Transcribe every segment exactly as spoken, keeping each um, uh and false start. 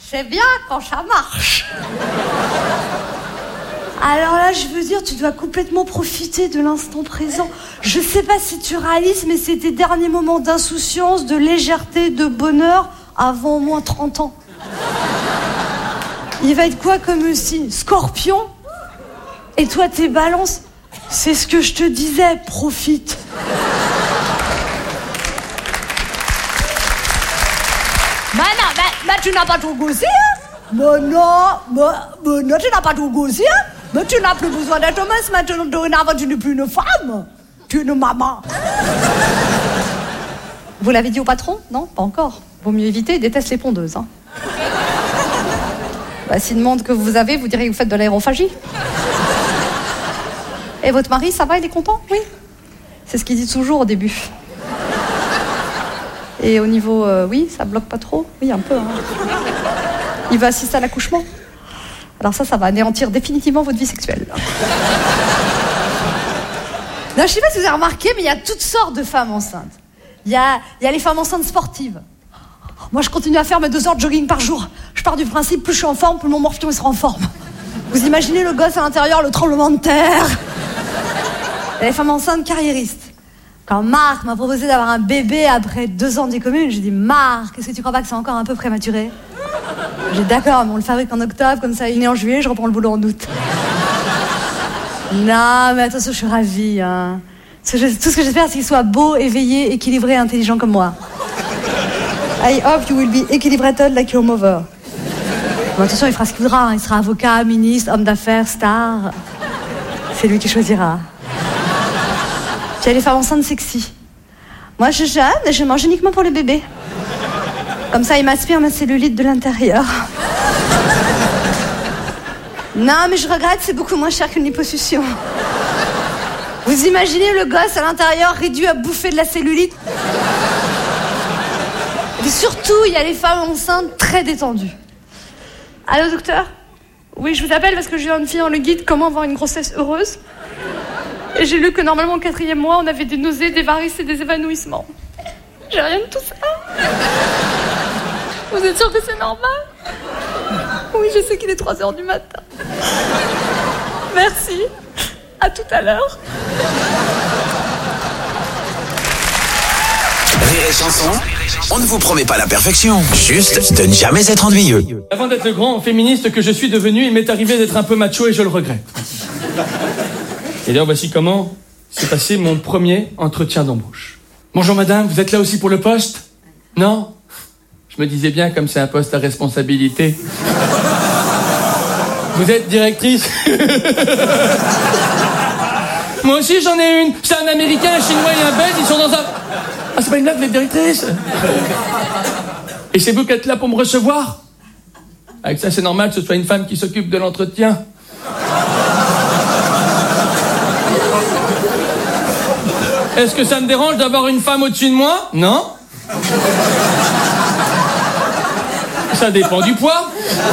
C'est bien quand ça marche. Alors là, je veux dire, tu dois complètement profiter de l'instant présent. Je sais pas si tu réalises, mais c'est tes derniers moments d'insouciance, de légèreté, de bonheur avant au moins trente ans. Il va être quoi comme signe? Scorpion? Et toi, t'es balance? C'est ce que je te disais, profite. Mais non, mais, mais tu n'as pas tout goûté, hein? Mais non, mais, mais non, tu n'as pas tout goûté, hein? Mais tu n'as plus besoin d'être mince maintenant, dorénavant, tu n'es plus une femme. Tu es une maman. Vous l'avez dit au patron? Non, pas encore. Vaut mieux éviter, il déteste les pondeuses, hein. Bah, s'il demande que vous avez, vous direz que vous faites de l'aérophagie. Et votre mari, ça va, il est content? Oui. C'est ce qu'il dit toujours au début. Et au niveau, euh, oui, ça bloque pas trop? Oui, un peu, hein. Il va assister à l'accouchement? Alors ça, ça va anéantir définitivement votre vie sexuelle. Non, je sais pas si vous avez remarqué, mais il y a toutes sortes de femmes enceintes. Il y a, il y a les femmes enceintes sportives. Moi, je continue à faire mes deux heures de jogging par jour. Je pars du principe, plus je suis en forme, plus mon morpion il sera en forme. Vous imaginez le gosse à l'intérieur, le tremblement de terre. Il y a les femmes enceintes carriéristes. Quand Marc m'a proposé d'avoir un bébé après deux ans des communes, j'ai dit, Marc, est-ce que tu crois pas que c'est encore un peu prématuré? J'ai dit, d'accord, mais on le fabrique en octobre, comme ça il est né en juillet, je reprends le boulot en août. Non, mais attention, je suis ravie. Hein. Tout ce que j'espère, c'est qu'il soit beau, éveillé, équilibré, intelligent comme moi. I hope you will be equilibrated like your mother. Bon, attention, il fera ce qu'il voudra. Hein. Il sera avocat, ministre, homme d'affaires, star. C'est lui qui choisira. Puis il y a les femmes enceintes sexy. Moi, je jeûne et je mange uniquement pour le bébé. Comme ça, il m'aspire ma cellulite de l'intérieur. Non, mais je regrette, c'est beaucoup moins cher qu'une liposuction. Vous imaginez le gosse à l'intérieur réduit à bouffer de la cellulite? Et surtout, il y a les femmes enceintes très détendues. Allô, docteur? Oui, je vous appelle parce que je viens de finir le guide « Comment avoir une grossesse heureuse ». Et j'ai lu que normalement au quatrième mois, on avait des nausées, des varices et des évanouissements. J'ai rien de tout ça. Vous êtes sûr que c'est normal? Oui, je sais qu'il est trois heures du matin. Merci. À tout à l'heure. Rire et chanson, on ne vous promet pas la perfection, juste de ne jamais être ennuyeux. Avant d'être le grand féministe que je suis devenu, il m'est arrivé d'être un peu macho et je le regrette. Et d'ailleurs, voici comment s'est passé mon premier entretien d'embauche. Bonjour madame, vous êtes là aussi pour le poste? Non? Je me disais bien, comme c'est un poste à responsabilité. Vous êtes directrice? Moi aussi j'en ai une. C'est un Américain, un Chinois et un Belge, ils sont dans un... Ah, c'est pas une blague, vous êtes directrice? Et c'est vous qui êtes là pour me recevoir? Avec ça, c'est normal que ce soit une femme qui s'occupe de l'entretien. Est-ce que ça me dérange d'avoir une femme au-dessus de moi? Non. Ça dépend du poids.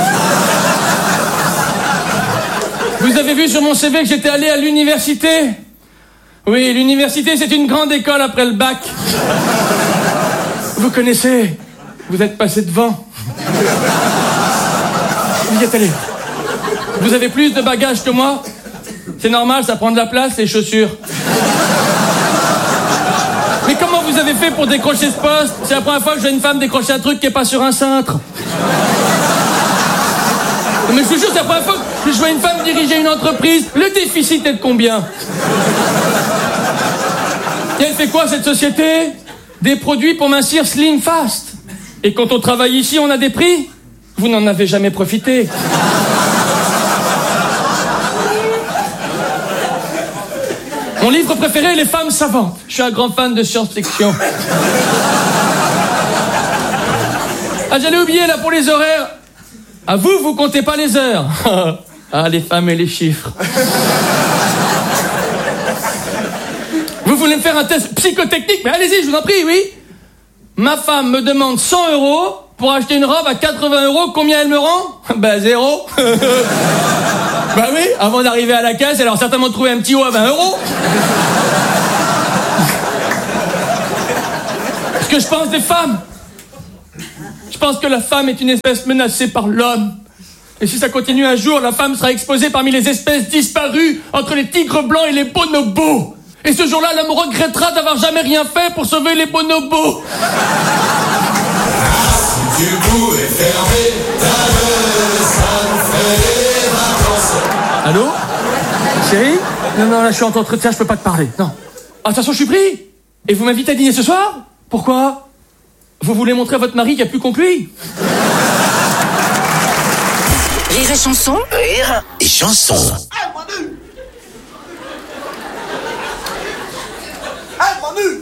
Vous avez vu sur mon C V que j'étais allé à l'université? Oui, l'université, c'est une grande école après le bac. Vous connaissez, vous êtes passé devant. Vous y êtes allé. Vous avez plus de bagages que moi? C'est normal, ça prend de la place, les chaussures. Mais comment vous avez fait pour décrocher ce poste? C'est la première fois que je vois une femme décrocher un truc qui est pas sur un cintre. Mais je vous jure, c'est la première fois que je vois une femme diriger une entreprise. Le déficit est de combien? Et elle fait quoi, cette société? Des produits pour mincir slim fast. Et quand on travaille ici, on a des prix? Vous n'en avez jamais profité. Mon livre préféré, Les femmes savantes. Je suis un grand fan de science-fiction. Ah, j'allais oublier, là, pour les horaires. À vous, vous comptez pas les heures. Ah, les femmes et les chiffres. Vous voulez me faire un test psychotechnique? Mais allez-y, je vous en prie, oui. Ma femme me demande cent euros pour acheter une robe à quatre-vingts euros. Combien elle me rend? Ben, zéro. Bah oui, avant d'arriver à la caisse, elle a certainement trouvé un petit haut à vingt euros. Ce que je pense des femmes. Je pense que la femme est une espèce menacée par l'homme. Et si ça continue un jour, la femme sera exposée parmi les espèces disparues entre les tigres blancs et les bonobos. Et ce jour-là, l'homme regrettera d'avoir jamais rien fait pour sauver les bonobos. Du bout est fermé, ta gueule, ça nous fait des vacances. Allô? Chérie? Non, non, là, je suis en entretien, je peux pas te parler. Non. Ah, de toute façon, je suis pris. Et vous m'invitez à dîner ce soir? Pourquoi? Vous voulez montrer à votre mari qu'il n'y a plus con que lui? Rire et chanson. Rire et chanson. Hey, Manu! Hey, Manu!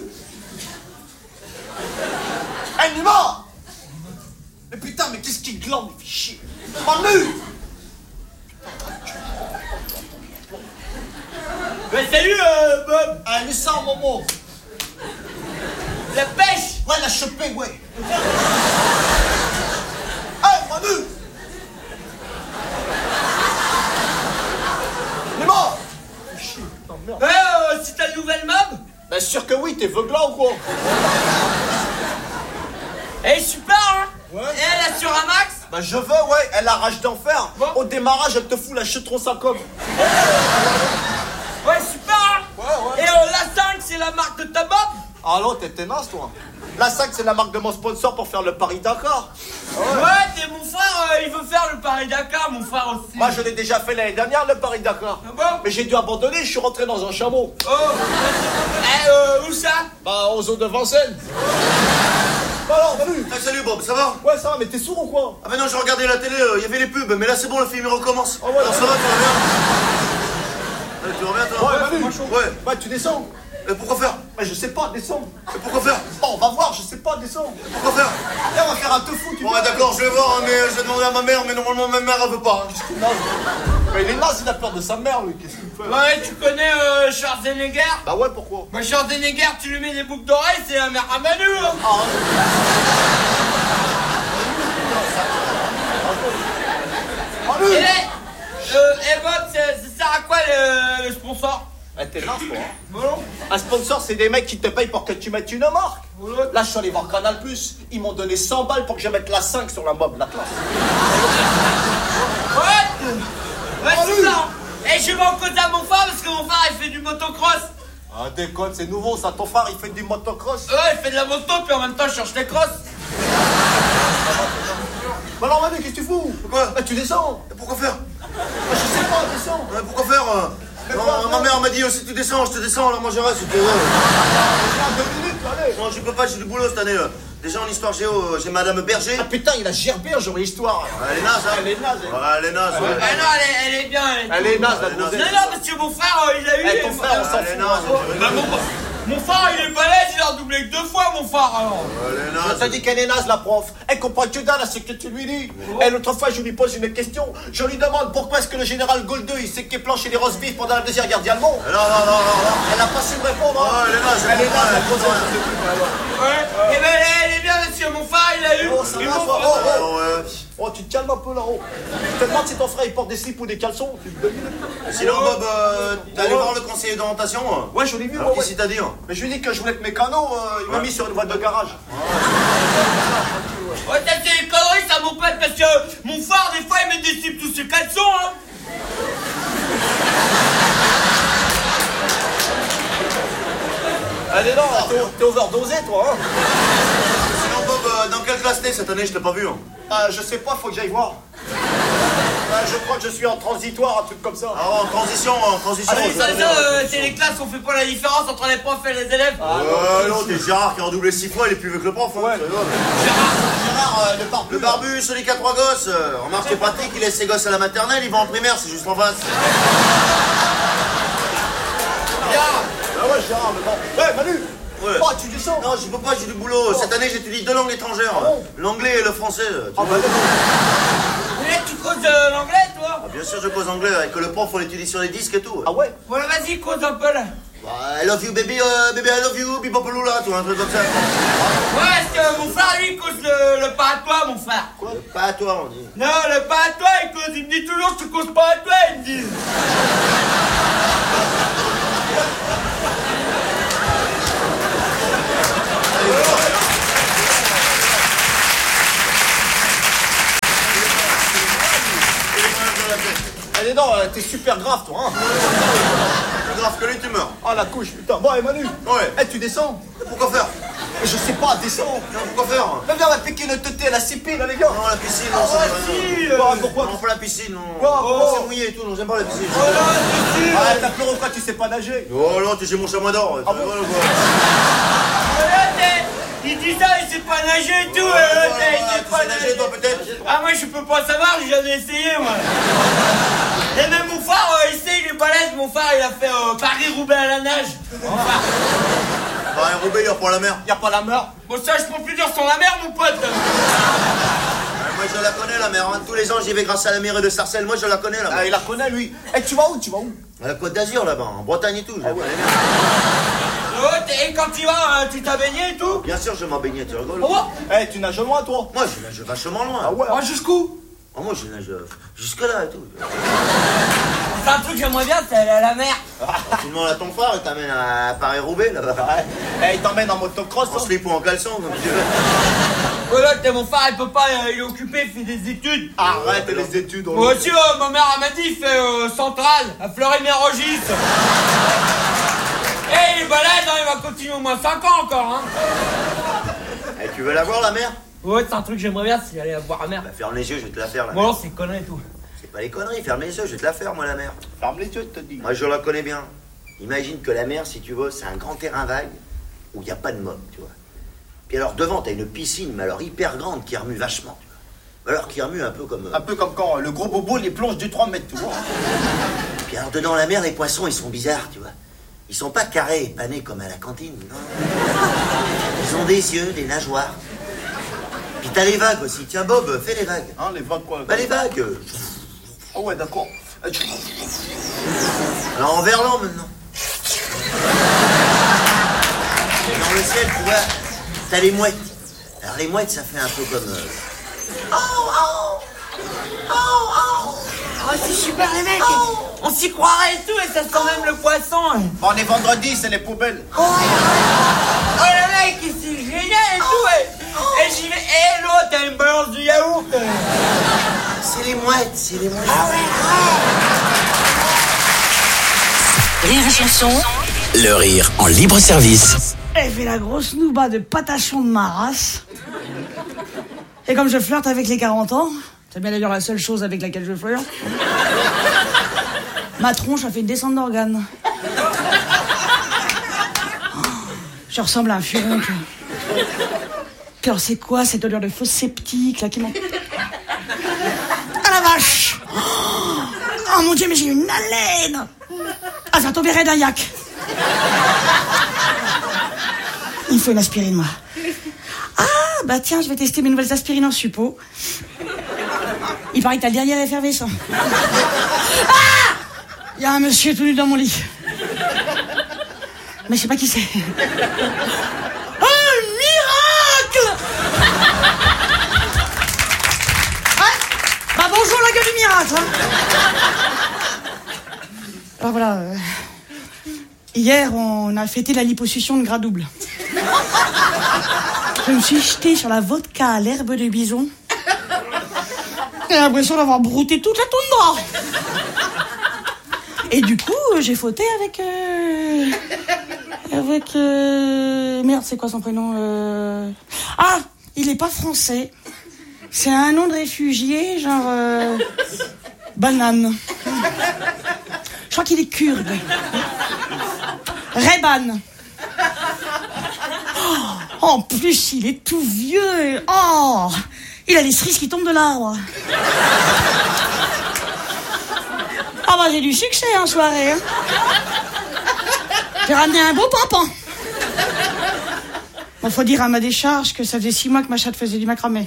Hey, Nima! Mais putain, mais qu'est-ce qui glande, il fait chier! Manu! Mais salut, euh, Bob! Ah, laisse ça un moment! La pêche! Ouais, la chopée, ouais! Hey, Manu! Nima! Chier, putain, merde! Ouais, euh, c'est ta nouvelle mob? Bah, sûr que oui, t'es veuglant ou quoi? Elle est super, hein? Ouais. Et elle assure un max? Bah, je veux, ouais, elle a rage d'enfer! Bon. Au démarrage, elle te fout la chetron ça comme! Ouais, super, hein? Ouais, ouais. Et euh, la cinq, c'est la marque de ta mob? Ah non, t'es tenace, toi. La cinq, c'est la marque de mon sponsor pour faire le Paris-Dakar. Ouais, t'es mon frère, euh, il veut faire le Paris-Dakar, mon frère aussi. Moi, je l'ai déjà fait l'année dernière, le Paris-Dakar. Ah bon? Mais j'ai dû abandonner, je suis rentré dans un chameau. Oh! Eh, euh, où ça? Bah, aux eaux de Vincennes. Bah alors, salut. Ah, salut Bob, ça va? Ouais, ça va, mais t'es sourd ou quoi? Ah ben non, je regardais la télé, il euh, y avait les pubs, mais là c'est bon, le film il recommence. Ah ouais, Alors ça va, tu vas bien? Allez, tu vas bien toi? Ouais, Manu. Ouais. Bah, tu descends. Et pourquoi faire? Bah, je sais pas, descends. Et pourquoi faire? Bon, on va voir, je sais pas, descends. Pourquoi faire? Viens, on va faire un tofu, tu Bon, ouais, d'accord, je vais voir, hein, mais euh, je vais demander à ma mère, mais normalement ma mère elle veut pas. Hein. Mais il est naze, il a peur de sa mère, lui, qu'est-ce qu'il fait? Ouais, tu connais euh, Schwarzenegger? Bah ouais, pourquoi? Bah, Schwarzenegger, tu lui mets des boucles d'oreilles, c'est la mère à Manu, hein. Ah, Et Manu. là, euh, eh Bob, ça ça sert à quoi le, le sponsor? Eh, t'es naze, toi, hein. Bon. Un sponsor, c'est des mecs qui te payent pour que tu mettes une marque. Là, je suis allé voir Canal plus. Ils m'ont donné cent balles pour que je mette la cinq sur la mob, la classe. Ouais, ouais, Salut. c'est ça. Et je vais en cause à mon frère parce que mon frère il fait du motocross. Ah, déconne, c'est nouveau, ça. Ton frère, il fait du motocross. Ouais, il fait de la moto puis en même temps il cherche les crosses. Bah alors, Manu, qu'est-ce que tu fous? Pourquoi? Bah, tu descends. Et pourquoi faire? Bah, je sais pas, descends. Ouais, pourquoi faire? euh Mais Non, quoi, ma quoi mère m'a dit, oh, si tu descends, je te descends, alors moi je reste. c'était- ouais. Viens, deux minutes, allez. Non, je peux pas, j'ai du boulot cette année. euh. Déjà en histoire géo, euh, j'ai Madame Berger. Ah, putain, il a gerbé un jour l'histoire. Elle est naze, hein? Elle est naze, elle. Ouais, elle est naze, ouais. Ah non, elle est, elle est bien. Elle est Elle est naze, la Elle est naze. Non, gonzesse. non, parce que mon frère euh, il a eu. Eh, ton frère, on s'en Elle est fout. naze, hein. tu rigoles. Bah, mon, mon frère il est balèze, il a redoublé que deux fois mon frère alors. Elle est Je naze. t'ai dit qu'elle est naze, la prof. Elle comprend que dalle à ce que tu lui dis. Et l'autre fois, je lui pose une question. Je lui demande pourquoi est-ce que le général Goldeux, il s'est planché les roses vives pendant la deuxième guerre mondiale. Non, non, non, non, non. Elle a pas su me répondre. Ouais, hein. elle est naze, Elle est naze, la elle gonzesse. Ouais. Et ben elle, elle est bien parce que mon frère il a eu. Oh, ça Et va, mon toi. frère- Oh, oh. Oh, ouais. Oh, tu te calmes un peu là-haut. Je te demande si ton frère il porte des slips ou des caleçons. Tu me demandes. Sinon, Bob, euh, t'es allé voir le conseiller d'orientation? euh Ouais, je l'ai vu. Alors, ouais, qu'est-ce ouais. qu'il t'a dit? hein Mais je lui ai dit que je voulais que mes canaux, euh, il m'a mis sur une voie de garage. Ouais, ça c'est des conneries, ça mon pote, parce que mon frère des fois il met des slips tous ses caleçons, hein. Allez, non, t'es t'es overdosé, toi. Hein. Sinon, Bob, euh, dans quelle classe t'es cette année? Je t'ai pas vu. Hein. Ah, je sais pas, faut que j'aille voir. Ah, je crois que je suis en transitoire, un truc comme ça. Ah, en transition, en transition. Allez, je ça, connais, ça, ouais. euh, c'est les classes, on fait pas la différence entre les profs et les élèves. Ouais, non, t'es Gérard qui a redoublé six fois, il est plus vieux que le prof. Hein, Ouais. tu rigoles. Gérard, euh, le barbu. Le barbu, celui qui a trois gosses. euh, Remarque, c'est pratique, il laisse ses gosses à la maternelle, il va en primaire, c'est juste en face. Gérard. Ah ouais, Gérard, le barbu. Ouais, Manu. Ouais. Oh, tu descends. Non, je peux pas, j'ai du boulot. Cette année, j'étudie deux langues étrangères. Ah bon L'anglais et le français. tu Ah, vois. bah, Mais tu causes euh, l'anglais, toi? Ah, bien sûr, je cause anglais, avec le prof, on l'étudie sur les disques et tout. ah ouais. Voilà, vas-y, cause un peu là. Bah, I love you, baby, euh, baby, I love you, bibopolula, tu vois, un truc comme ça. Ouais, parce que mon frère, lui, il cause le, le pas à toi, mon frère. Quoi? Pas à toi, on dit. Non, le pas à toi, il cause, il me dit toujours, tu causes pas à toi, il me dit. Allez, non, t'es super grave, toi, hein. Plus grave que lui, tu meurs. Ah, la couche, putain. Bon, et Manu. Ouais. Eh, tu descends. Pourquoi faire? Je sais pas, descends. Non, pourquoi faire? Viens, viens, on va piquer notre teuté à la C P, là, les gars. Non, la piscine, non, Ah, ça ouais, me si, rien. euh, pourquoi? Non, pas la piscine, non. Quoi, pourquoi? C'est mouillé et tout, non, j'aime pas la piscine. Oh là, si, si. Ah, t'as pleuré ou quoi, tu sais pas nager? Oh là, tu sais mon chamois d'or. Ah bon? Voilà, quoi. Il dit ça, il sait pas nager et tout. Ouais, euh, voilà, il voilà, sait tu pas sais nager, toi, peut-être? Ah, moi, je peux pas savoir, j'ai jamais essayé, moi. Et même mon phare, euh, il sait, il est balèze. Mon phare, il a fait euh, Paris-Roubaix à la nage. Enfin, Bah, un Roubaix, il y a pour la mer. Y'a pas la mer? bon, ça, je peux plus dire sur la mer, mon pote. Ouais, moi, je la connais, la mer. Hein. Tous les ans, j'y vais grâce à la mairie de Sarcelles. Moi, je la connais, la mer. Ah, il la connaît, lui. Eh, tu vas où? Tu vas où? À la Côte d'Azur, là-bas, en Bretagne et tout. Je la connais bien. Oh, t'es- et quand tu vas, euh, tu t'as baigné et tout? Bien sûr, je m'en baignais, tu rigoles? Oh, Eh, tu nages loin, toi? Moi, je nage vachement loin. Ah ouais? oh, jusqu'où? Oh, moi, je nage euh, jusque-là et tout. C'est un truc que j'aimerais bien, c'est aller à la mer. Alors, tu demandes à ton frère, il t'amène à Paris-Roubaix, là-bas. Ouais. Eh, il t'emmène en motocross, En hein? slip ou en caleçon, comme tu veux. Oh là, t'es mon frère, il peut pas, euh, il est occupé, il fait des études. Arrête les études. on- Moi aussi, euh, ma mère elle m'a dit, il fait euh, centrale, à Fleury-Mérogis. Eh, il est balèze, hein, il va continuer au moins cinq ans encore, hein. Eh, tu veux la voir, la mer? Ouais, c'est un truc que j'aimerais bien, c'est aller voir la mer. Bah, ferme les yeux, je vais te la faire, la Bon, mer. alors, c'est conneries et tout. C'est pas les conneries, ferme les yeux, je vais te la faire, moi, la mer. Ferme les yeux, je te dis. Moi, je la connais bien. Imagine que la mer, si tu veux, c'est un grand terrain vague où il n'y a pas de mob, tu vois. Puis alors, devant, t'as une piscine, mais alors hyper grande, qui remue vachement, tu vois. Alors, qui remue un peu comme... euh, Un peu comme quand euh, le gros bobo les plonge du trois mètres, tu vois. Puis alors, dedans la mer, les poissons, ils sont bizarres, tu vois. Ils sont pas carrés et panés comme à la cantine, non. Ils ont des yeux, des nageoires. Puis t'as les vagues aussi. Tiens, Bob, fais les vagues. Hein, les vagues, quoi? Bah, les vagues. euh, Ah ouais, d'accord. Euh, Alors, en verlan, maintenant. Et dans le ciel, tu vois, t'as les mouettes. Alors, les mouettes, ça fait un peu comme... euh, Oh, c'est super, les mecs. On s'y croirait et tout, et ça sent même le poisson. Bon, on est vendredi, c'est les poubelles. Oh, le mec, c'est génial et tout, et, et j'y vais. Et l'autre, t'as une balance de yaourt. C'est les mouettes, c'est les mouettes. Rire et chanson. Le rire en libre service. Elle fait la grosse nouba de patachon de ma race. Et comme je flirte avec les quarante ans, c'est bien d'ailleurs la seule chose avec laquelle je flirte, ma tronche a fait une descente d'organes. Oh, je ressemble à un furoncle. Puis alors c'est quoi cette odeur de fausse sceptique là qui m'en... Ah la vache! Oh mon Dieu, mais j'ai une haleine! Ah, ça tomberait d'un yak. Il faut une aspirine, moi. Ah, bah tiens, je vais tester mes nouvelles aspirines en suppôt. Il paraît que t'as le derrière effervescent. Ah! Il y a un monsieur tout nu dans mon lit. Mais je sais pas qui c'est. Un miracle! Ouais. Bah bonjour la gueule du miracle, hein. Alors voilà, euh, hier on a fêté la liposuction de gras double. Je me suis jetée sur la vodka à l'herbe de bison. J'ai l'impression d'avoir brouté toute la toundra. Et du coup, j'ai fauté avec... Euh, avec... Euh, merde, c'est quoi son prénom euh... Ah, il est pas français. C'est un nom de réfugié, genre... Euh, banane. Je crois qu'il est kurde. Reban. Oh, en plus, il est tout vieux. Oh, il a les cerises qui tombent de l'arbre. Ah bah j'ai du succès en soirée. Hein. J'ai ramené un beau pampon. Bon, faut dire à ma décharge que ça faisait six mois que ma chatte faisait du macramé.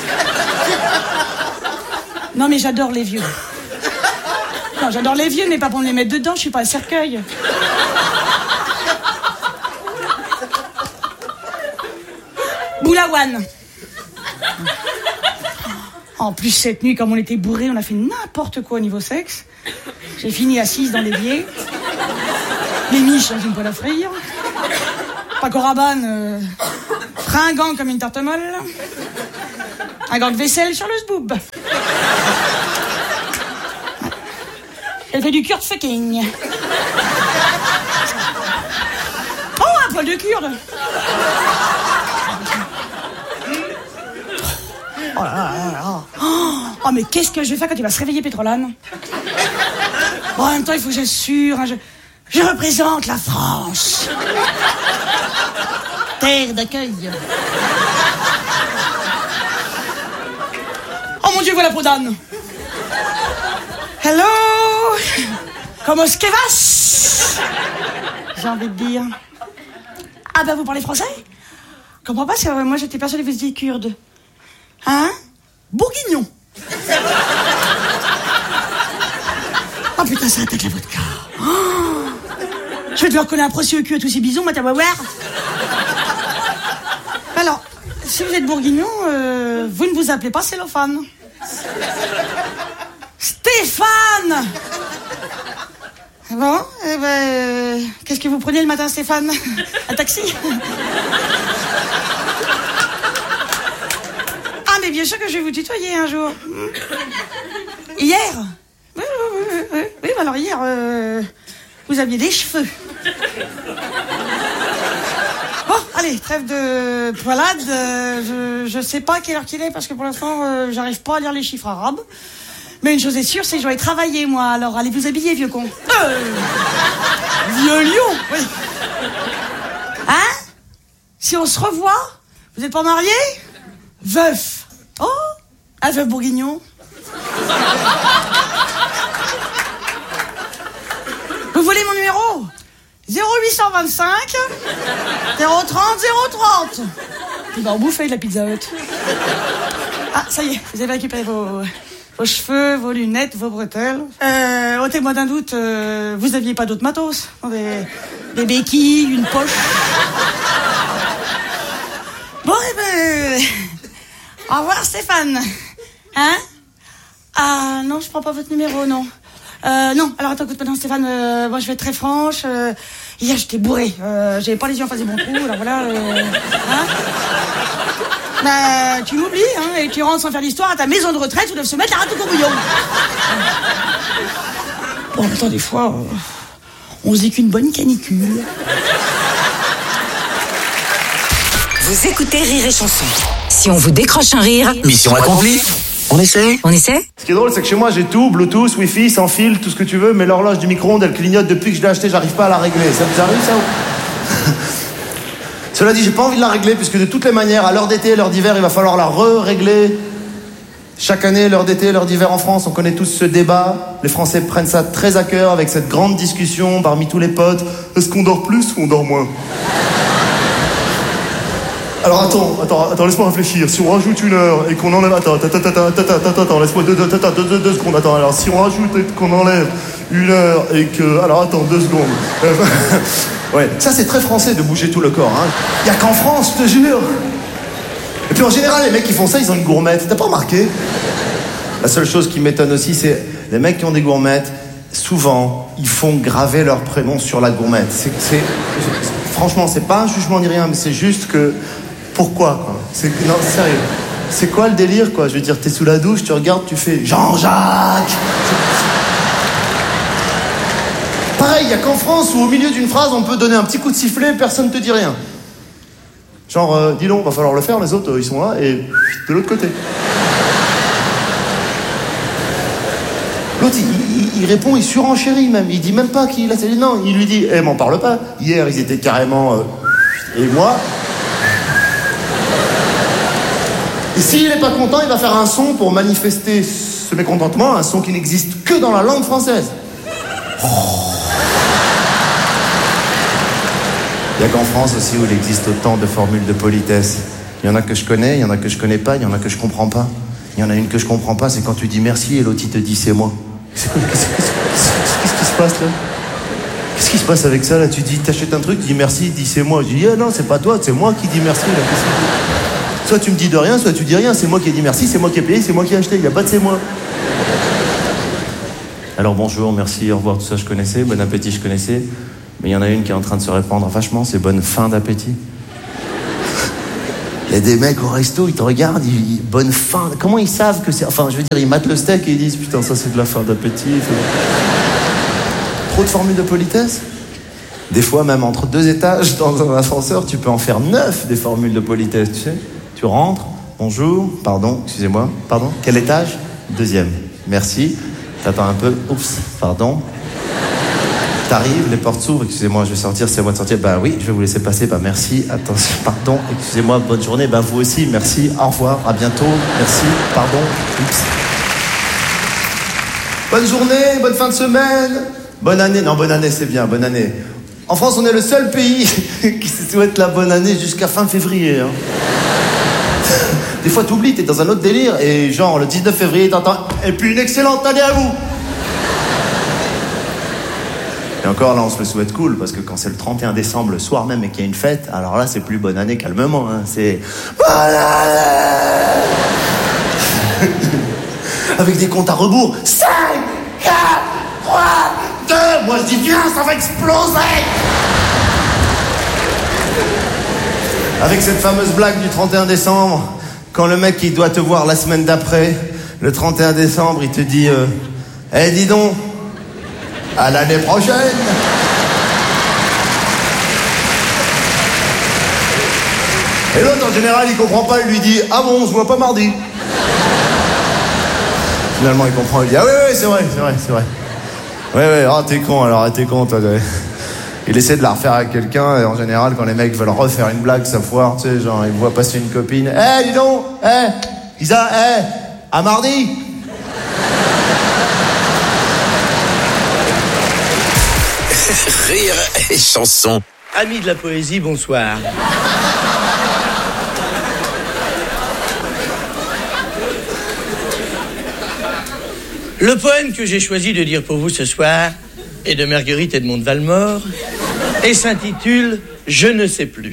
Non mais j'adore les vieux. Non, j'adore les vieux, mais pas pour me les mettre dedans, je suis pas un cercueil. Boulawan. En plus, cette nuit, comme on était bourrés, on a fait n'importe quoi au niveau sexe. J'ai fini assise dans l'évier. Les miches dans une poêle à frire. Paco Rabanne, euh, fringant comme une tarte molle. Un gant de vaisselle sur le zboob. Elle fait du kurde fucking. Oh, un poil de kurde. Oh là là là là. Oh, mais qu'est-ce que je vais faire quand il va se réveiller, Pétrolane? Bon, en même temps, il faut que j'assure. Hein, je, je représente la France. Terre d'accueil. Oh mon Dieu, voilà peau d'âne. Hello. Comment est-ce que va? J'ai envie de dire. Ah ben, vous parlez français? Je comprends pas, parce que euh, moi j'étais persuadée que vous étiez kurde. Hein? Bourguignon. Oh putain, ça attaque la vodka. Oh, je vais devoir coller un procès au cul à tous ces bisous, moi, t'as va voir. Alors, si vous êtes bourguignon, euh, vous ne vous appelez pas cellophane. Stéphane. Bon, eh ben, euh, qu'est-ce que vous prenez le matin, Stéphane? Un taxi? Ah, mais bien sûr que je vais vous tutoyer un jour. Hier? Oui, oui, oui, oui, oui, alors hier, euh, vous aviez des cheveux. Bon, allez, trêve de poilade. Euh, je, je sais pas quelle heure qu'il est, parce que pour l'instant, euh, j'arrive pas à lire les chiffres arabes. Mais une chose est sûre, c'est que je dois y travailler, moi. Alors, allez vous habiller, vieux con. Euh, vieux lion, oui. Hein? Si on se revoit, vous êtes pas mariés? Veuf. Oh, un veuf bourguignon. Vous voulez mon numéro? zéro huit cent vingt-cinq zéro trente zéro trente. Il va en bouffer de la Pizza Hut. Ah, ça y est, vous avez récupéré vos... vos cheveux, vos lunettes, vos bretelles. Euh, ôtez-moi d'un doute, euh, vous aviez pas d'autres matos? Des, des béquilles, une poche. Bon, eh ben... Au revoir, Stéphane. Hein? Ah, non, je prends pas votre numéro, non. Euh, non, alors attends, écoute, maintenant, Stéphane, euh, moi, je vais être très franche. Euh, hier, j'étais bourré. Euh, j'avais pas les yeux en face des bons trous, alors voilà. Euh, hein? Bah, tu m'oublies, hein, et tu rentres sans faire l'histoire à ta maison de retraite où doivent se mettre la rate au courbouillon. Bon, en même temps, des fois, euh, on se dit qu'une bonne canicule. Vous écoutez Rire et Chanson. Si on vous décroche un rire... Mission accomplie. On essaie? On essaie? Ce qui est drôle, c'est que chez moi, j'ai tout, Bluetooth, Wi-Fi, sans fil, tout ce que tu veux, mais l'horloge du micro-ondes, elle clignote depuis que je l'ai achetée, j'arrive pas à la régler. Ça vous arrive, ça ou... Cela dit, j'ai pas envie de la régler, puisque de toutes les manières, à l'heure d'été et l'heure d'hiver, il va falloir la re-régler. Chaque année, l'heure d'été et l'heure d'hiver en France, on connaît tous ce débat. Les Français prennent ça très à cœur, avec cette grande discussion parmi tous les potes. Est-ce qu'on dort plus ou on dort moins? Alors attends, attends, attends, laisse-moi réfléchir. Si on rajoute une heure et qu'on enlève... Attends, attends, attends, attends, attends, attends, attends, laisse-moi deux, deux, deux, deux, deux, deux secondes. Attends, alors si on rajoute et qu'on enlève une heure et que... Alors attends, deux secondes. Ouais, ça c'est très français de bouger tout le corps, hein. Y a qu'en France, je te jure. Et puis en général, les mecs qui font ça, ils ont une gourmette. T'as pas remarqué? La seule chose qui m'étonne aussi, c'est les mecs qui ont des gourmettes, souvent, ils font graver leur prénom sur la gourmette. C'est... c'est franchement, c'est pas un jugement ni rien, mais c'est juste que... Pourquoi, quoi? C'est... Non, sérieux. C'est quoi le délire, quoi? Je veux dire, t'es sous la douche, tu regardes, tu fais Jean-Jacques. Pareil, il y a qu'en France où au milieu d'une phrase, on peut donner un petit coup de sifflet, personne ne te dit rien. Genre, euh, dis donc, va falloir le faire, les autres, euh, ils sont là, et de l'autre côté. L'autre, il, il, il répond, il surenchérit même. Il dit même pas qu'il a... Non, il lui dit, eh, m'en parle pas. Hier, ils étaient carrément... Euh, et moi... Et s'il n'est pas content, il va faire un son pour manifester ce mécontentement, un son qui n'existe que dans la langue française. Oh. Il n'y a qu'en France aussi où il existe autant de formules de politesse. Il y en a que je connais, il y en a que je connais pas, il y en a que je comprends pas. Il y en a une que je comprends pas, c'est quand tu dis merci et l'autre il te dit c'est moi. Qu'est-ce qui se passe là? Qu'est-ce qui se passe avec ça là? Tu dis, t'achètes un truc, tu dis merci, il dit c'est moi. Je dis eh, non, c'est pas toi, c'est moi qui dis merci là. Soit tu me dis de rien, soit tu dis rien. C'est moi qui ai dit merci, c'est moi qui ai payé, c'est moi qui ai acheté. Il n'y a pas de c'est moi. Alors bonjour, merci, au revoir, tout ça je connaissais. Bon appétit, je connaissais. Mais il y en a une qui est en train de se répandre vachement, c'est bonne fin d'appétit. Il y a des mecs au resto, ils te regardent, ils... bonne fin. Comment ils savent que c'est... Enfin, je veux dire, ils matent le steak et ils disent putain, ça c'est de la fin d'appétit. Trop de formules de politesse? Des fois, même entre deux étages dans un ascenseur, tu peux en faire neuf des formules de politesse, tu sais. Tu rentres, bonjour, pardon, excusez-moi, pardon, quel étage? Deuxième, merci. T'attends un peu, oups, pardon. T'arrives, les portes s'ouvrent, excusez-moi, je vais sortir, c'est à moi de sortir. Bah oui, je vais vous laisser passer, bah merci, attention, pardon, excusez-moi, bonne journée, bah vous aussi, merci, au revoir, à bientôt, merci, pardon, oups. Bonne journée, bonne fin de semaine, bonne année, non, bonne année, c'est bien, bonne année. En France, on est le seul pays qui se souhaite la bonne année jusqu'à fin février. Hein. Des fois, t'oublies, t'es dans un autre délire, et genre, le dix-neuf février, t'entends « Et puis une excellente année à vous !» Et encore, là, on se le souhaite cool, parce que quand c'est le trente et un décembre, le soir même, et qu'il y a une fête, alors là, c'est plus bonne année calmement, hein. C'est « Bonne année !» Avec des comptes à rebours. cinq, quatre, trois, deux, moi je dis viens, ça va exploser. Avec cette fameuse blague du trente et un décembre, quand le mec il doit te voir la semaine d'après, le trente et un décembre, il te dit euh, Eh hey, dis donc, à l'année prochaine. Et l'autre en général il comprend pas, il lui dit ah bon, on se voit pas mardi. Finalement il comprend, il dit ah oui oui c'est vrai, c'est vrai, c'est vrai. Ouais ouais, ah t'es con alors, ah, t'es con toi. Ouais. Il essaie de la refaire avec quelqu'un, et en général, quand les mecs veulent refaire une blague, ça foire, tu sais, genre, ils voient passer une copine. Eh, hey, dis donc, eh, hey, Isa, eh, hey, à mardi. Rire et chanson. Amis de la poésie, bonsoir. Le poème que j'ai choisi de dire pour vous ce soir est de Marguerite Edmond de Valmore et s'intitule « Je ne sais plus ».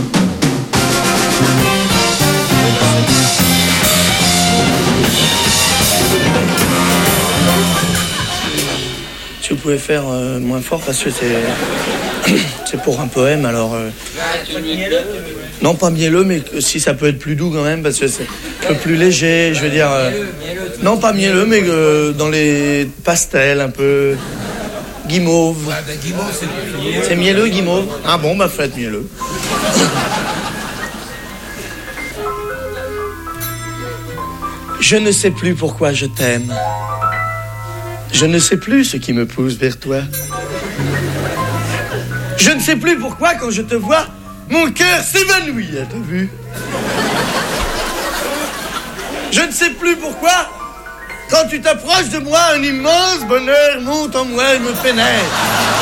Si vous pouvez faire euh, moins fort parce que c'est c'est pour un poème, alors... Euh... Non, pas mielleux, mais si ça peut être plus doux quand même, parce que c'est un peu plus léger, je veux dire... Euh... Non, pas mielleux, mais euh, dans les pastels, un peu... Guimauve. Ouais, bah, guimauve, c'est mielleux. C'est mielleux, guimauve. Ah bon, bah faites mielleux. Je ne sais plus pourquoi je t'aime. Je ne sais plus ce qui me pousse vers toi. Je ne sais plus pourquoi, quand je te vois, mon cœur s'évanouit, t'as vu? Je ne sais plus pourquoi, quand tu t'approches de moi, un immense bonheur monte en moi et me pénètre.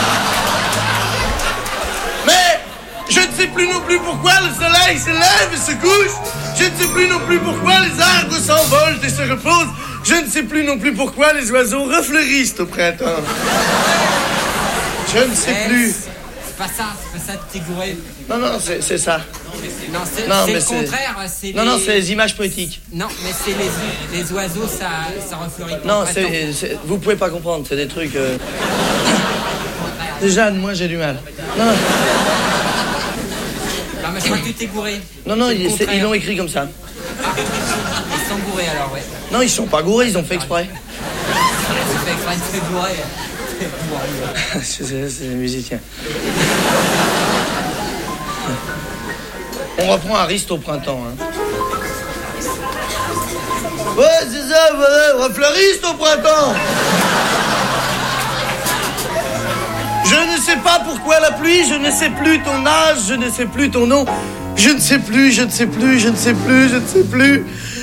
Mais je ne sais plus non plus pourquoi le soleil se lève et se couche. Je ne sais plus non plus pourquoi les arbres s'envolent et se reposent. Je ne sais plus non plus pourquoi les oiseaux refleurissent au printemps. Je ne sais Eh, plus. C'est pas ça, c'est pas ça de t'égourer. Non, non, c'est, c'est ça. Non, c'est, Non, c'est mais le c'est- contraire. C'est Non, les... non, c'est les images poétiques. Non, mais c'est les, les oiseaux, ça, ça refleurit pas. Non, au printemps. c'est, c'est- vous pouvez pas comprendre, c'est des trucs... euh, Déjà, moi, j'ai du mal. Non, non, Non, mais je crois que tu t'es gouré. non, non C'est le ils, c'est- contraire. ils l'ont écrit comme ça. Ils sont gourés alors, ouais. Non, ils sont pas gourés, ils ont fait exprès. Tu fais exprès de te gourer. c'est, c'est, c'est des musiciens. On reprend Ariste au printemps. Hein. Ouais, c'est ça, voilà, refleuriste au printemps. Je ne sais pas pourquoi la pluie, je ne sais plus ton âge, je ne sais plus ton nom. Je ne sais plus, je ne sais plus, je ne sais plus, je ne sais plus.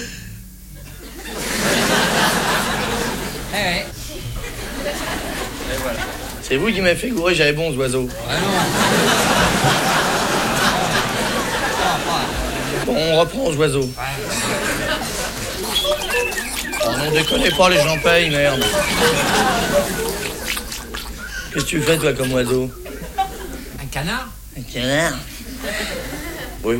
Eh ouais. C'est vous qui m'avez fait gourer, j'avais bons oiseaux. Bon, on reprend aux oiseaux. Oh non, déconnez pas, les gens payent, merde. Qu'est-ce que tu fais, toi, comme oiseau? Un canard? Un canard? Oui.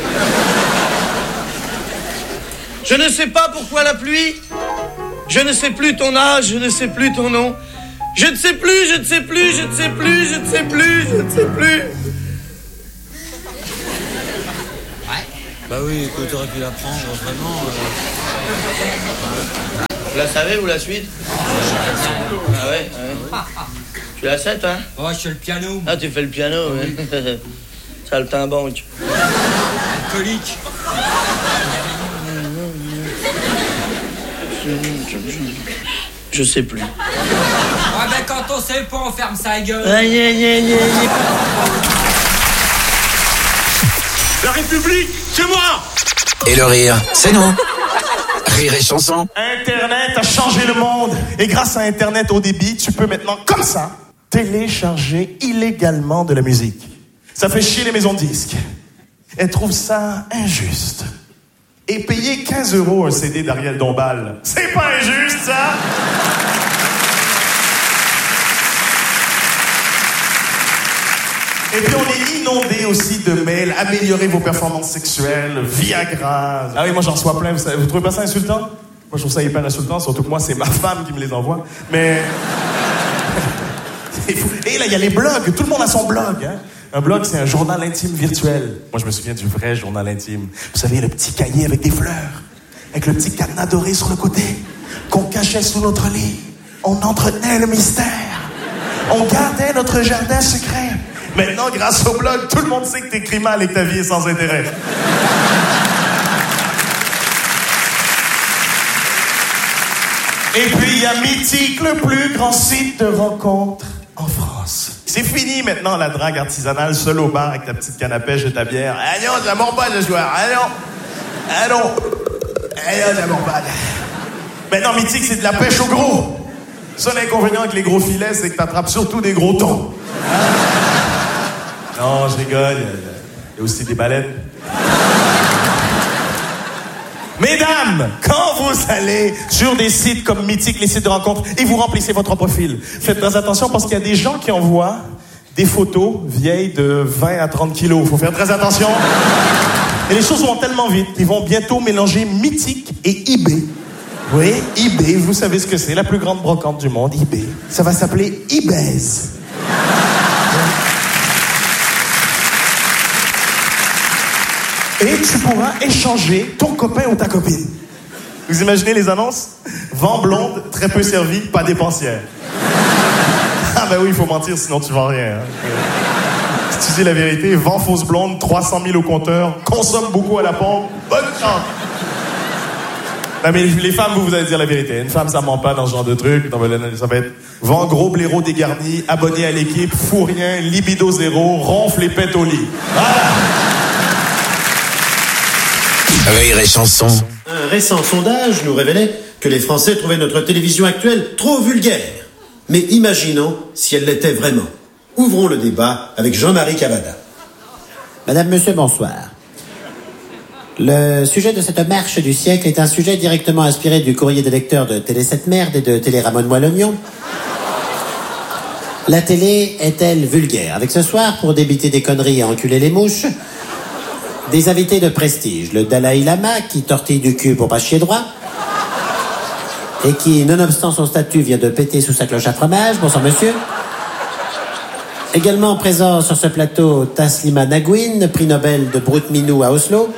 Je ne sais pas pourquoi la pluie. Je ne sais plus ton âge, je ne sais plus ton nom. Je ne sais plus, je ne sais plus, je ne sais plus, je ne sais plus, je ne sais plus. Ouais. Bah oui, écoute, t'aurais pu la prendre, vraiment. Vous la savez, vous, la suite? Ah ouais, ah ouais. Tu la sept, hein? Oh, je fais le piano. Ah, tu fais le piano, ouais. Saltimbanque. Alcoolique. Je sais plus. Ouais, ben quand on sait pas, on ferme sa gueule. Aïe, aïe, aïe, aïe. La République, c'est moi! Et le rire, c'est nous. Rire et chanson. Internet a changé le monde. Et grâce à Internet haut débit, tu peux maintenant, comme ça, télécharger illégalement de la musique. Ça fait chier les maisons de disques. Elles trouvent ça injuste. Et payer quinze euros un C D d'Ariel Dombal, c'est pas injuste, ça? Et puis on est inondé aussi de mails, améliorer vos performances sexuelles, Viagra. Ah oui, moi j'en reçois plein, vous, savez, vous trouvez pas ça insultant? Moi je trouve ça hyper insultant, surtout que moi c'est ma femme qui me les envoie. Mais... c'est fou. Et là il y a les blogs, tout le monde a son blog, hein? Un blog, c'est un journal intime virtuel. Moi, je me souviens du vrai journal intime. Vous savez, le petit cahier avec des fleurs, avec le petit cadenas doré sur le côté, qu'on cachait sous notre lit. On entretenait le mystère. On gardait notre jardin secret. Maintenant, grâce au blog, tout le monde sait que t'écris mal et que ta vie est sans intérêt. Et puis, il y a Mythique, le plus grand site de rencontres en France. C'est fini maintenant la drague artisanale, seule au bar avec ta petite canne à pêche et ta bière. Ah non, ça mord pas ce soir. Ah non. Ah non. Ah non, ça mord pas. Maintenant, Mythique, c'est de la pêche au gros. Seul inconvénient avec les gros filets, c'est que t'attrapes surtout des gros thons. Non, je rigole. Il y a aussi des baleines. Mesdames, quand vous allez sur des sites comme Mythique, les sites de rencontres, et vous remplissez votre profil, faites très attention parce qu'il y a des gens qui envoient des photos vieilles de vingt à trente kilos. Il faut faire très attention. Et les choses vont tellement vite qu'ils vont bientôt mélanger Mythique et eBay. Oui, eBay, vous savez ce que c'est, la plus grande brocante du monde, eBay. Ça va s'appeler eBaise. Et tu pourras échanger ton copain ou ta copine. Vous imaginez les annonces? Vent blonde, très peu servie, pas dépensière. Ah ben oui, il faut mentir, sinon tu vends rien. Hein. Si tu dis la vérité, vent fausse blonde, trois cent mille au compteur, consomme beaucoup à la pompe, bonne chance. Non mais les femmes, vous, vous allez dire la vérité. Une femme, ça ment pas dans ce genre de truc. Non, mais ça va être vent gros blaireau dégarni, abonné à l'équipe, fou rien, libido zéro, ronfle et pète au lit. Voilà. Rire et chanson. Un récent sondage nous révélait que les Français trouvaient notre télévision actuelle trop vulgaire. Mais imaginons si elle l'était vraiment. Ouvrons le débat avec Jean-Marie Cavada. Madame, Monsieur, bonsoir. Le sujet de cette marche du siècle est un sujet directement inspiré du courrier des lecteurs de Télé sept Merde et de Télé Ramon-Moi-l'Oignon. La télé est-elle vulgaire? Avec ce soir, pour débiter des conneries et enculer les mouches, des invités de prestige. Le Dalai Lama, qui tortille du cul pour pas chier droit, et qui, nonobstant son statut, vient de péter sous sa cloche à fromage. Bonsoir, monsieur. Également présent sur ce plateau, Taslima Nagouine, prix Nobel de Brut Minou à Oslo,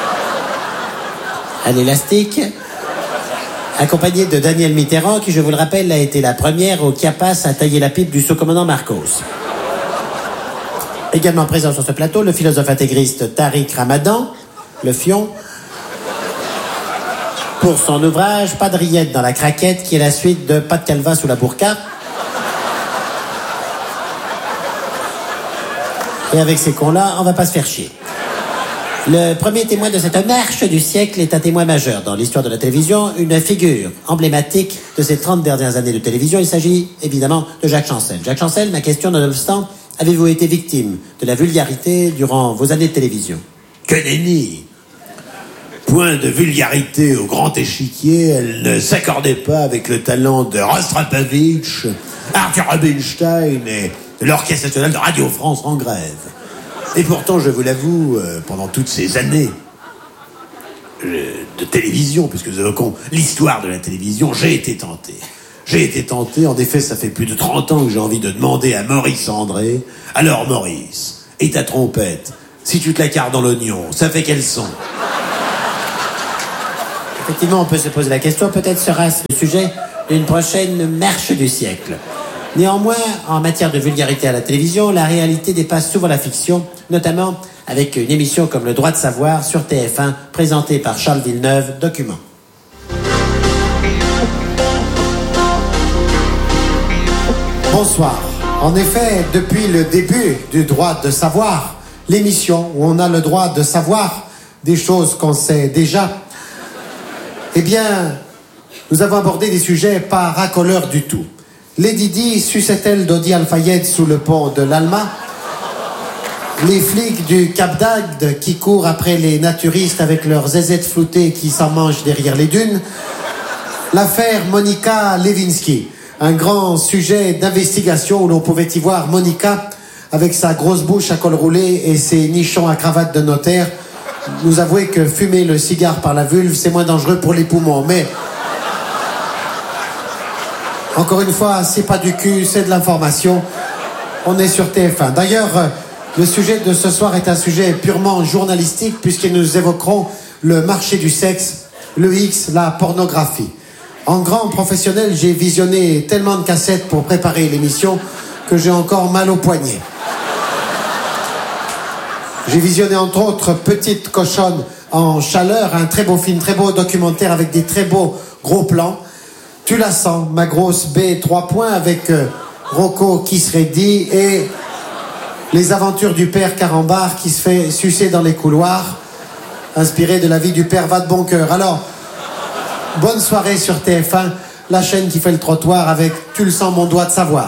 à l'élastique, accompagné de Daniel Mitterrand, qui, je vous le rappelle, a été la première au Chiapas à tailler la pipe du sous-commandant Marcos. Également présent sur ce plateau, le philosophe intégriste Tariq Ramadan, le fion, pour son ouvrage Pas de rillettes dans la craquette, qui est la suite de Pas de calva sous la burqa. Et avec ces cons-là, on va pas se faire chier. Le premier témoin de cette marche du siècle est un témoin majeur dans l'histoire de la télévision, une figure emblématique de ces trente dernières années de télévision. Il s'agit évidemment de Jacques Chancel. Jacques Chancel, ma question nonobstant, avez-vous été victime de la vulgarité durant vos années de télévision? Que nenni! Point de vulgarité au grand échiquier, elle ne s'accordait pas avec le talent de Rostropovitch, Arthur Rubinstein et l'Orchestre national de Radio France en grève. Et pourtant, je vous l'avoue, euh, pendant toutes ces années euh, de télévision, puisque nous évoquons l'histoire de la télévision, j'ai été tenté. J'ai été tenté, en effet, ça fait plus de trente ans que j'ai envie de demander à Maurice André, alors Maurice, et ta trompette, si tu te la carres dans l'oignon, ça fait quel son? Effectivement, on peut se poser la question, peut-être sera-ce le sujet d'une prochaine marche du siècle. Néanmoins, en matière de vulgarité à la télévision, la réalité dépasse souvent la fiction, notamment avec une émission comme Le Droit de Savoir sur T F un, présentée par Charles Villeneuve, Document. Bonsoir. En effet, depuis le début du Droit de Savoir, l'émission où on a le droit de savoir des choses qu'on sait déjà, eh bien, nous avons abordé des sujets pas racoleurs du tout. Lady Di suçait-elle Dodi Al-Fayed sous le pont de l'Alma? Les flics du Cap d'Agde qui courent après les naturistes avec leurs zézettes floutées qui s'en mangent derrière les dunes? L'affaire Monica Lewinsky, un grand sujet d'investigation où l'on pouvait y voir Monica avec sa grosse bouche à col roulé et ses nichons à cravate de notaire nous avouer que fumer le cigare par la vulve, c'est moins dangereux pour les poumons. Mais encore une fois, c'est pas du cul, c'est de l'information. On est sur T F un. D'ailleurs, le sujet de ce soir est un sujet purement journalistique puisque nous évoquerons le marché du sexe, le X, la pornographie. En grand professionnel, j'ai visionné tellement de cassettes pour préparer l'émission que j'ai encore mal au poignet. J'ai visionné entre autres Petite cochonne en chaleur, un très beau film, très beau documentaire avec des très beaux gros plans. Tu la sens, ma grosse B, trois points avec euh, Rocco qui serait dit et les aventures du père Carambar qui se fait sucer dans les couloirs, inspiré de la vie du père Va de bon cœur. Alors, bonne soirée sur T F un, la chaîne qui fait le trottoir avec Tu le sens mon doigt de savoir.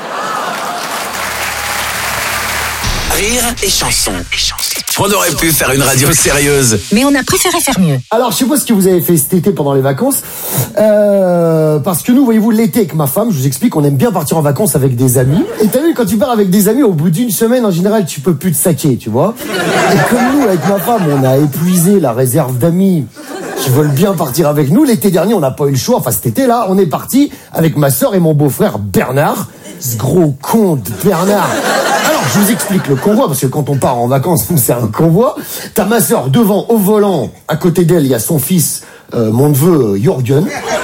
Rire et chanson. On aurait pu faire une radio sérieuse. Mais on a préféré faire mieux. Alors, je sais pas ce que vous avez fait cet été pendant les vacances. Euh, parce que nous, voyez-vous, l'été avec ma femme, je vous explique, on aime bien partir en vacances avec des amis. Et t'as vu, quand tu pars avec des amis, au bout d'une semaine, en général, tu peux plus te saquer, tu vois. Et comme nous, avec ma femme, on a épuisé la réserve d'amis qui veulent bien partir avec nous. L'été dernier, on n'a pas eu le choix. Enfin, cet été-là, on est parti avec ma sœur et mon beau-frère Bernard. Ce gros con de Bernard. Alors, je vous explique le convoi, parce que quand on part en vacances, c'est un convoi. T'as ma sœur devant, au volant. À côté d'elle, il y a son fils, euh, mon neveu, euh, Jürgen.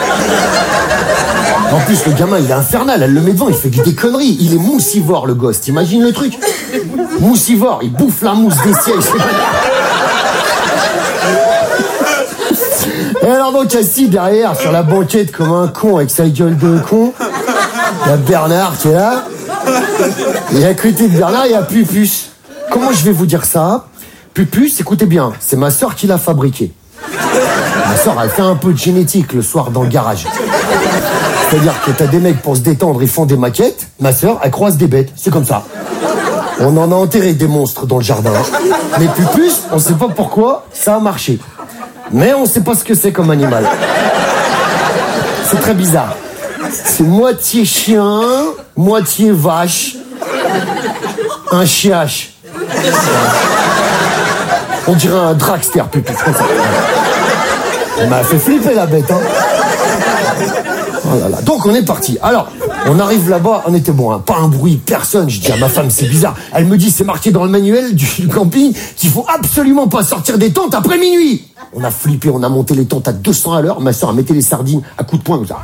En plus, le gamin, il est infernal. Elle le met devant, il fait des conneries. Il est moussivore, le gosse. T'imagines le truc? Moussivore, il bouffe la mousse des sièges. Et alors donc assis derrière sur la banquette comme un con avec sa gueule de con, il y a Bernard qui est là. Et à côté de Bernard, il y a Pupus. Comment je vais vous dire ça? Pupus, écoutez bien, c'est ma sœur qui l'a fabriqué. Ma sœur, elle fait un peu de génétique le soir dans le garage. C'est-à-dire que t'as des mecs pour se détendre, ils font des maquettes. Ma sœur, elle croise des bêtes, c'est comme ça. On en a enterré des monstres dans le jardin. Mais Pupus, on sait pas pourquoi, ça a marché. Mais on sait pas ce que c'est comme animal. C'est très bizarre. C'est moitié chien, moitié vache, un chiache. On dirait un dragster, Pupus. Elle m'a fait flipper la bête, hein. Oh là là. Donc on est parti. Alors, on arrive là-bas, on était bon, hein, pas un bruit, personne. Je dis à ma femme, c'est bizarre. Elle me dit, c'est marqué dans le manuel du camping qu'il faut absolument pas sortir des tentes après minuit. On a flippé, on a monté les tentes à deux cents à l'heure. Ma soeur a metté les sardines à coups de poing comme ça.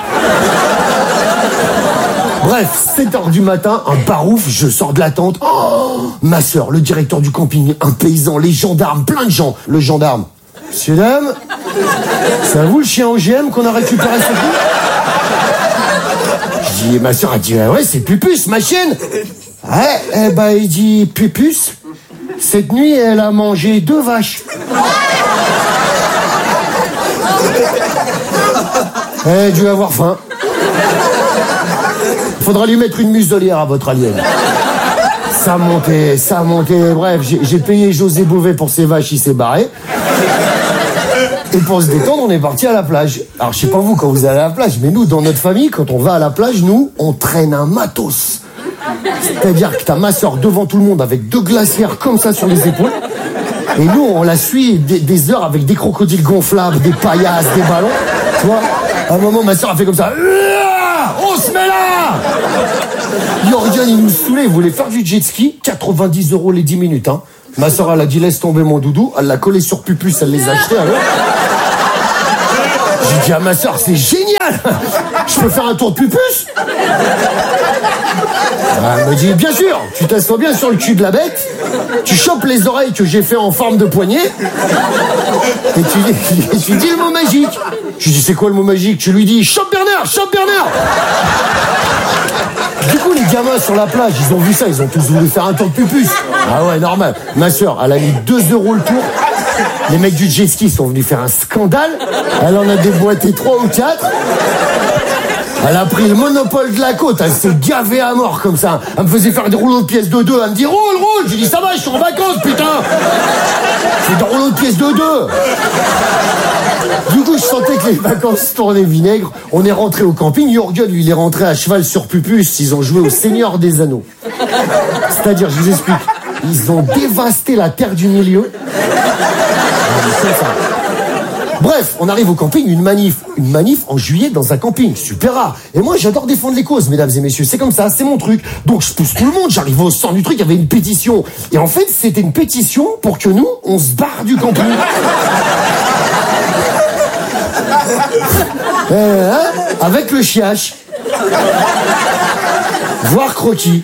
Bref, sept heures du matin, un barouf, je sors de la tente. Oh, ma soeur, le directeur du camping, un paysan, les gendarmes, plein de gens. Le gendarme. Monsieur, dame, c'est à vous le chien O G M qu'on a récupéré ce coup? Je dis, ma soeur a dit, ouais, c'est Pupus, ma chienne. Ouais, eh ben, il dit, Pupus, cette nuit, elle a mangé deux vaches. Elle a dû avoir faim. Faudra lui mettre une muselière à votre alien. Ça a monté, ça a monté. Bref, j'ai, j'ai payé José Bové pour ses vaches, il s'est barré. Et pour se détendre, on est parti à la plage. Alors, je sais pas vous quand vous allez à la plage, mais nous, dans notre famille, quand on va à la plage, nous, on traîne un matos. C'est-à-dire que t'as ma soeur devant tout le monde avec deux glacières comme ça sur les épaules. Et nous, on la suit des, des heures avec des crocodiles gonflables, des paillasses, des ballons. Tu vois, à un moment, ma soeur a fait comme ça. On se met là! Jorgen, il nous saoulait, il voulait faire du jet ski, quatre-vingt-dix euros les dix minutes, hein. Ma soeur, elle a dit, laisse tomber mon doudou, elle l'a collé sur Pupus, elle les a achetés, alors. J'ai dit à ma soeur, c'est génial! génial. Je peux faire un tour de pupus. Elle me dit, bien sûr, tu t'assois bien sur le cul de la bête, tu chopes les oreilles que j'ai fait en forme de poignée, et tu, tu dis le mot magique. Je lui dis, c'est quoi le mot magique? Tu lui dis, chope Bernard, chope Bernard. Du coup, les gamins sur la plage, ils ont vu ça, ils ont tous voulu faire un tour de pupus. Ah ouais, normal. Ma soeur, elle a mis deux euros le tour. Les mecs du jet ski sont venus faire un scandale. Elle en a déboîté trois ou quatre. Elle a pris le monopole de la côte, elle s'est gavée à mort comme ça. Elle me faisait faire des rouleaux de pièces de deux. Elle me dit, roule, roule. J'ai dit, ça va, je suis en vacances, putain. C'est des rouleaux de pièces de deux. Du coup, je sentais que les vacances tournaient vinaigre. On est rentré au camping. Jürgen, lui, il est rentré à cheval sur Pupus. Ils ont joué au Seigneur des Anneaux. C'est-à-dire, je vous explique, ils ont dévasté la terre du milieu. Bref, on arrive au camping, une manif. Une manif en juillet dans un camping, super rare. Et moi, j'adore défendre les causes, mesdames et messieurs. C'est comme ça, c'est mon truc. Donc, je pousse tout le monde, j'arrive au centre du truc, il y avait une pétition. Et en fait, c'était une pétition pour que nous, on se barre du camping. Euh, hein, avec le chiache. Voir croquis.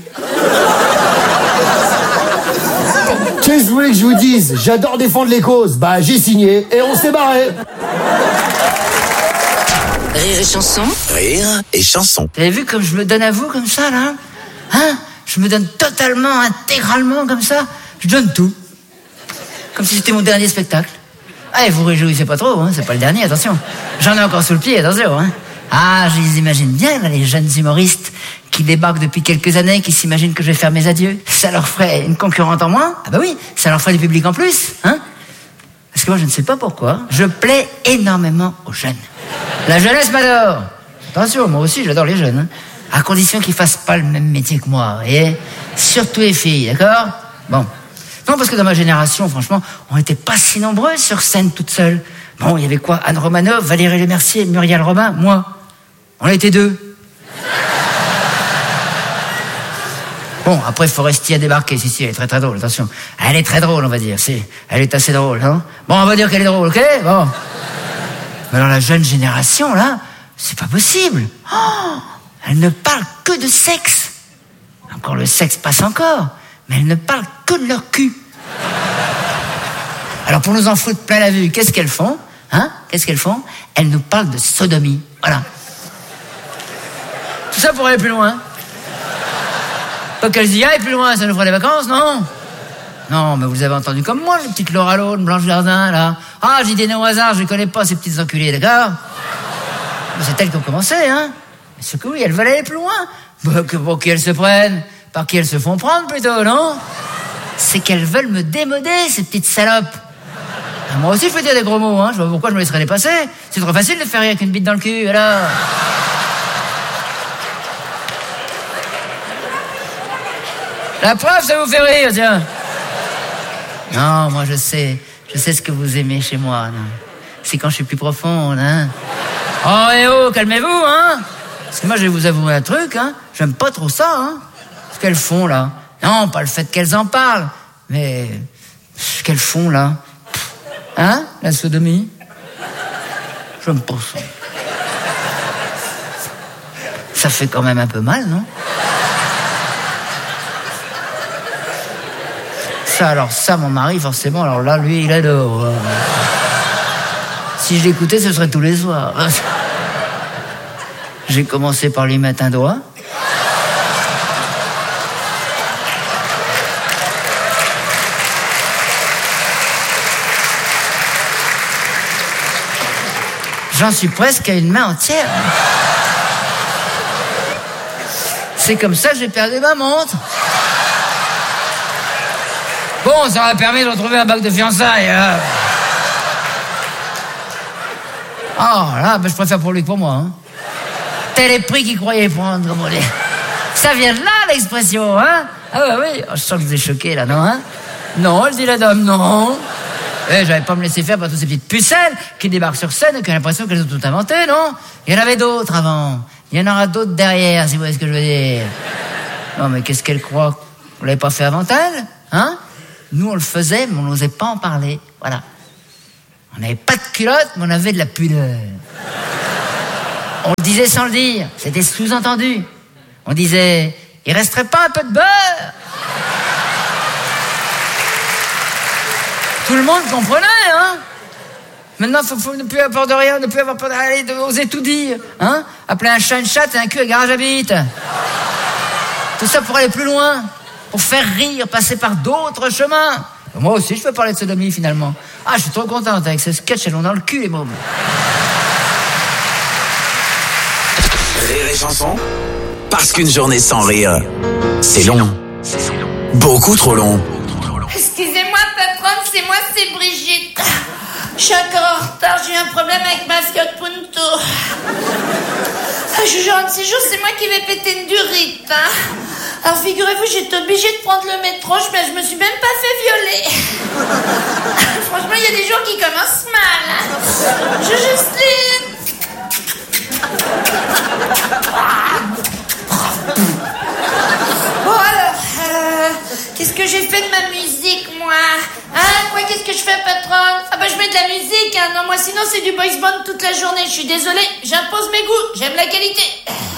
Qu'est-ce que vous voulez que je vous dise? J'adore défendre les causes. Bah, j'ai signé et on s'est barré. Rire et chanson. Rire et chanson. Vous avez vu comme je me donne à vous comme ça, là? Hein? Je me donne totalement, intégralement comme ça. Je donne tout. Comme si c'était mon dernier spectacle. Ah, et vous réjouissez pas trop, hein? C'est pas le dernier, attention. J'en ai encore sous le pied, attention, hein? Ah, je les imagine bien, là, les jeunes humoristes qui débarquent depuis quelques années, qui s'imaginent que je vais faire mes adieux. Ça leur ferait une concurrente en moins? Ah bah oui, ça leur ferait du public en plus, hein? Parce que moi, je ne sais pas pourquoi, je plais énormément aux jeunes. La jeunesse m'adore. Attention, moi aussi, j'adore les jeunes, hein? À condition qu'ils fassent pas le même métier que moi, vous voyez? Surtout les filles, d'accord? Bon. Non, parce que dans ma génération, franchement, on n'était pas si nombreux sur scène toutes seules. Bon, il y avait quoi? Anne Romanoff, Valérie Lemercier, Muriel Robin, moi. On était deux. Bon, après, Foresti a débarqué. Si, si, elle est très très drôle, attention. Elle est très drôle, on va dire. Si, elle est assez drôle, hein. Bon, on va dire qu'elle est drôle, ok? Bon. Mais alors, la jeune génération, là, c'est pas possible. Oh, elle ne parle que de sexe. Encore le sexe passe encore. Mais elles ne parlent que de leur cul. Alors, pour nous en foutre plein la vue, qu'est-ce qu'elles font? Hein? Qu'est-ce qu'elles font? Elles nous parlent de sodomie. Voilà. Tout ça pour aller plus loin. Pas qu'elles y aillent plus loin, ça nous fera des vacances, non? Non, mais vous avez entendu comme moi, les petites Laura Lone, Blanche Gardin, là. Ah, j'ai des noms au hasard, je les connais pas, ces petites enculées, d'accord? C'est elles qui ont commencé, hein? C'est que oui, elles veulent aller plus loin. Bah, que pour qui elles se prennent? Par qui elles se font prendre, plutôt, non? C'est qu'elles veulent me démoder, ces petites salopes. Ah, moi aussi, je peux dire des gros mots, hein. Je vois pourquoi je me laisserais les passer. C'est trop facile de faire rire avec une bite dans le cul, alors. La preuve, ça vous fait rire, tiens. Non, moi, je sais. Je sais ce que vous aimez chez moi, non. C'est quand je suis plus profonde, hein. Oh, et oh, calmez-vous, hein. Parce que moi, je vais vous avouer un truc, hein. J'aime pas trop ça, hein. Ce qu'elles font, là. Non, pas le fait qu'elles en parlent, mais ce qu'elles font, là. Hein? La sodomie? J'aime pas ça. Ça fait quand même un peu mal, non? Ça, alors ça, mon mari, forcément, alors là, lui, il adore. Si je l'écoutais, ce serait tous les soirs. J'ai commencé par lui mettre un doigt. J'en suis presque à une main entière. C'est comme ça que j'ai perdu ma montre. Bon, ça m'a permis de retrouver un bac de fiançailles. Hein. Oh là, ben je préfère pour lui que pour moi. Hein. Tel est prix qu'il croyait prendre, comme on dit. Ça vient de là, l'expression, hein? Ah bah oui, oh, je sens que vous êtes choqués, là, non, hein? Non, elle dit la dame, non. Eh, j'allais pas me laisser faire par toutes ces petites pucelles qui débarquent sur scène et qui ont l'impression qu'elles ont tout inventé, non? Il y en avait d'autres avant. Il y en aura d'autres derrière, si vous voyez ce que je veux dire. Non, mais qu'est-ce qu'elle croit? Vous l'avez pas fait avant elle? Hein? Nous, on le faisait, mais on n'osait pas en parler. Voilà. On n'avait pas de culotte, mais on avait de la pudeur. On le disait sans le dire, c'était sous-entendu. On disait, il resterait pas un peu de beurre? Tout le monde comprenait, hein? Maintenant, il faut, faut ne plus avoir peur de rien, ne plus avoir peur d'aller, d'oser tout dire, hein? Appeler un chat une chatte et un cul à garage à bite. Tout ça pour aller plus loin, pour faire rire, passer par d'autres chemins. Moi aussi, je peux parler de sodomie, finalement. Ah, je suis trop contente avec ce sketch, elles l'ont dans le cul, les mômes. Rire et chanson, parce qu'une journée sans rire, c'est long. Beaucoup trop long. Excusez-moi, patronne, c'est moi, c'est Brigitte. Je suis encore en retard, j'ai eu un problème avec ma Fiat Punto. Je vous jure, un de ces jours, c'est moi qui vais péter une durite. Hein. Alors figurez-vous, j'étais obligée de prendre le métro, je, je me suis même pas fait violer. Franchement, il y a des jours qui commencent mal. Hein. Je Justine. Bon alors, euh, qu'est-ce que j'ai fait de ma musique, moi? Hein, quoi, qu'est-ce que je fais, patronne? Ah bah je mets de la musique, hein. Non, moi sinon c'est du boys band toute la journée. Je suis désolée, j'impose mes goûts, j'aime la qualité.